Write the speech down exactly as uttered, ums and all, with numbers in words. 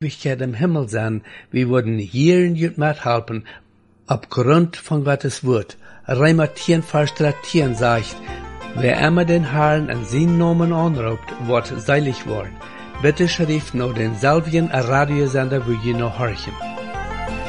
Ewigkeit im Himmel sein, wir würden hier in Jut mithelfen, aufgrund von Gottes Wort. Römer zehn, Vers dreizehn sagt, wer immer den Herrn in seinen Namen anruft, wird seilig worden. Bitte schrift noch denselben Radiosender, wo ihr noch horchen.